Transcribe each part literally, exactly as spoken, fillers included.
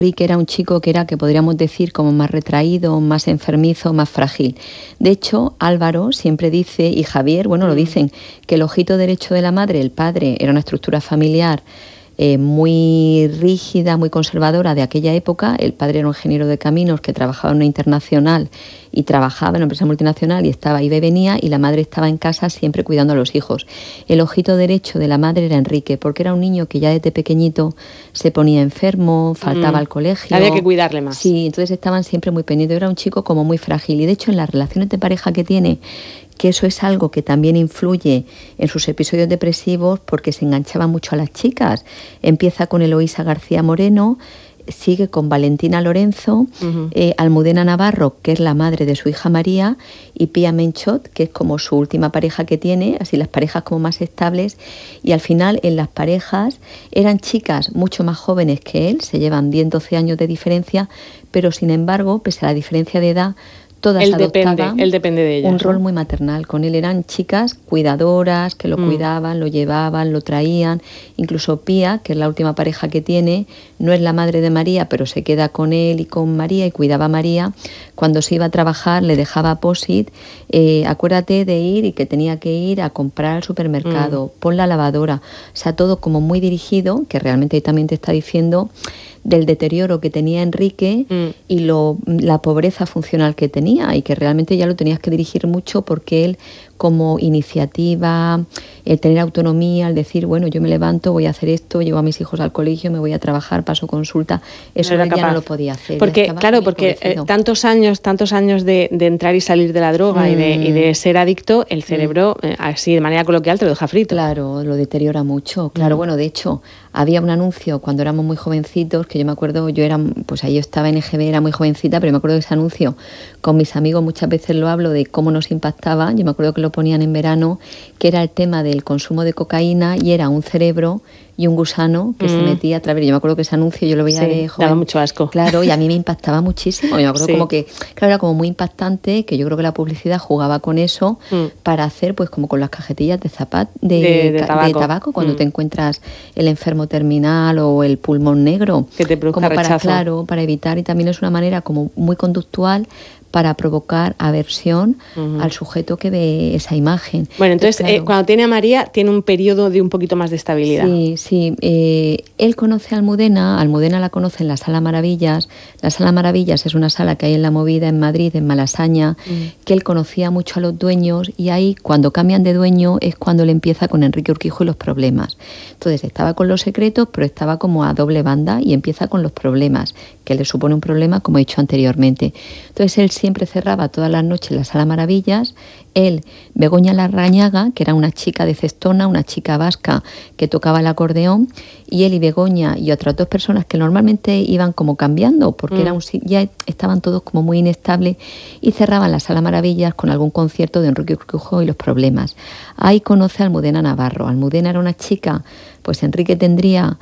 Enrique era un chico que era, que podríamos decir, como más retraído, más enfermizo, más frágil. De hecho, Álvaro siempre dice, y Javier, bueno, lo dicen, que el ojito derecho de la madre, el padre, era una estructura familiar eh, muy rígida, muy conservadora de aquella época. El padre era un ingeniero de caminos que trabajaba en una internacional y trabajaba en una empresa multinacional y estaba, iba y venía, y la madre estaba en casa siempre cuidando a los hijos. El ojito derecho de la madre era Enrique, porque era un niño que ya desde pequeñito se ponía enfermo, faltaba mm. al colegio. Había que cuidarle más. Sí, entonces estaban siempre muy pendientes. Era un chico como muy frágil, y de hecho en las relaciones de pareja que tiene, que eso es algo que también influye en sus episodios depresivos, porque se enganchaba mucho a las chicas. Empieza con Eloísa García Moreno, sigue con Valentina Lorenzo, uh-huh. eh, Almudena Navarro, que es la madre de su hija María, y Pía Menchot, que es como su última pareja que tiene, así las parejas como más estables. Y al final en las parejas eran chicas mucho más jóvenes que él, se llevan diez, doce años de diferencia, pero sin embargo, pese a la diferencia de edad, todas él adoptaban depende, él depende de ellas, un rol ¿no? muy maternal. Con él eran chicas cuidadoras, que lo mm. cuidaban, lo llevaban, lo traían. Incluso Pía, que es la última pareja que tiene, no es la madre de María, pero se queda con él y con María y cuidaba a María. Cuando se iba a trabajar le dejaba post-it, eh, acuérdate de ir, y que tenía que ir a comprar al supermercado, mm. pon la lavadora. O sea, todo como muy dirigido, que realmente también te está diciendo del deterioro que tenía Enrique mm. y lo, la pobreza funcional que tenía, y que realmente ya lo tenías que dirigir mucho, porque él, como iniciativa, el tener autonomía, el decir, bueno, yo me levanto, voy a hacer esto, llevo a mis hijos al colegio, me voy a trabajar, paso consulta, eso no él ya no lo podía hacer. Porque, claro, porque eh, tantos años, tantos años de, de entrar y salir de la droga mm. y, de, y de ser adicto, el cerebro, mm. eh, así de manera coloquial, te lo deja frito. Claro, lo deteriora mucho. Claro, mm. bueno, de hecho, había un anuncio cuando éramos muy jovencitos, que yo me acuerdo, yo era, pues ahí yo estaba en E G B, era muy jovencita, pero me acuerdo de ese anuncio, con mis amigos muchas veces lo hablo, de cómo nos impactaba. Yo me acuerdo que lo ponían en verano, que era el tema del consumo de cocaína, y era un cerebro y un gusano que mm. se metía a través. Yo me acuerdo que ese anuncio yo lo veía sí, de joven. Daba mucho asco. Claro, y a mí me impactaba muchísimo. Yo me acuerdo sí. como que, claro, era como muy impactante, que yo creo que la publicidad jugaba con eso mm. para hacer, pues como con las cajetillas de zapat, de, de, de, tabaco. de tabaco, cuando mm. te encuentras el enfermo terminal o el pulmón negro. Que te produzca como para, rechazo. Claro, para evitar, y también es una manera como muy conductual para provocar aversión uh-huh. al sujeto que ve esa imagen. Bueno, entonces, claro, eh, cuando tiene a María, tiene un periodo de un poquito más de estabilidad. Sí, sí. Eh, él conoce a Almudena, Almudena la conoce en la Sala Maravillas. La Sala Maravillas es una sala que hay en La Movida, en Madrid, en Malasaña, uh-huh. que él conocía mucho a los dueños, y ahí, cuando cambian de dueño, es cuando él empieza con Enrique Urquijo y los problemas. Entonces, estaba con los secretos, pero estaba como a doble banda, y empieza con los problemas, que le supone un problema, como he dicho anteriormente. Entonces, él siempre cerraba todas las noches la Sala Maravillas. Él, Begoña Larrañaga, que era una chica de Cestona, una chica vasca que tocaba el acordeón, y él y Begoña y otras dos personas que normalmente iban como cambiando, porque mm. era un, ya estaban todos como muy inestables, y cerraban la Sala Maravillas con algún concierto de Enrique Urquijo y los problemas. Ahí conoce a Almudena Navarro. Almudena era una chica, pues Enrique tendría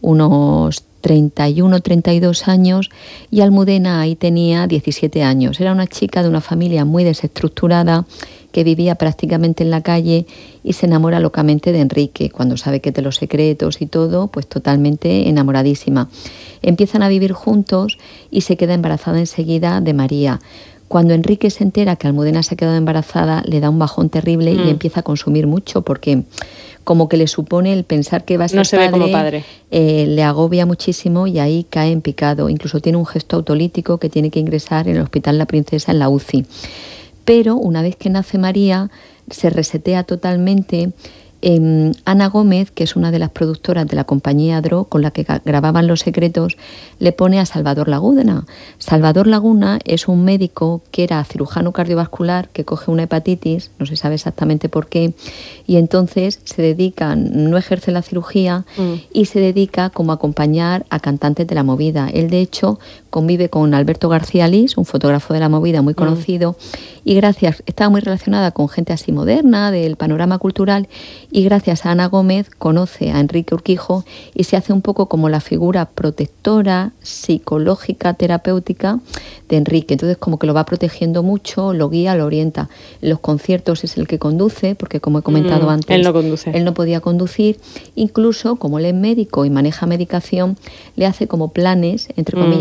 unos treinta y uno, treinta y dos años, y Almudena ahí tenía diecisiete años. Era una chica de una familia muy desestructurada, que vivía prácticamente en la calle, y se enamora locamente de Enrique. Cuando sabe que te los secretos y todo, pues totalmente enamoradísima. Empiezan a vivir juntos y se queda embarazada enseguida de María. Cuando Enrique se entera que Almudena se ha quedado embarazada, le da un bajón terrible mm. y empieza a consumir mucho, porque como que le supone el pensar que va a ser no se padre, ve como padre. Eh, le agobia muchísimo, y ahí cae en picado. Incluso tiene un gesto autolítico, que tiene que ingresar en el Hospital La Princesa, en la U C I. Pero una vez que nace María, se resetea totalmente. Eh, Ana Gómez, que es una de las productoras de la compañía Dro, con la que grababan Los Secretos, le pone a Salvador Laguna. Salvador Laguna es un médico que era cirujano cardiovascular, que coge una hepatitis, no se sabe exactamente por qué, y entonces se dedica, no ejerce la cirugía, mm. y se dedica como a acompañar a cantantes de la movida. Él, de hecho, convive con Alberto García Lís, un fotógrafo de la movida muy conocido, mm. y gracias, estaba muy relacionada con gente así moderna, del panorama cultural, y gracias a Ana Gómez conoce a Enrique Urquijo y se hace un poco como la figura protectora, psicológica, terapéutica de Enrique. Entonces como que lo va protegiendo mucho, lo guía, lo orienta. En los conciertos es el que conduce, porque como he comentado mm, antes, él no conduce. Él no podía conducir. Incluso como él es médico y maneja medicación, le hace como planes, entre comillas,